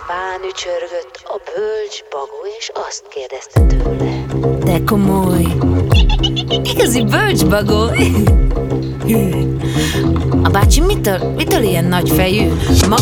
fán ücsörgött a bölcsbagó, és azt kérdezte tőle. De komoly, igazi bölcsbagó. A bácsi mitől ilyen nagyfejű?